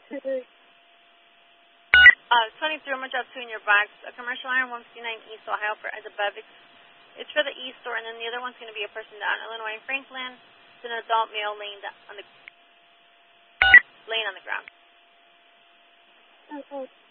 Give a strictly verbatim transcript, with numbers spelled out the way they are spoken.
Uh, twenty-three, I'm going to drop two in your box. A commercial iron, one fifty-nine East Ohio for as above. It's, it's for the East store, and then the other one's going to be a person down Illinois, Franklin. It's an adult male laying on the laying on the ground. Okay.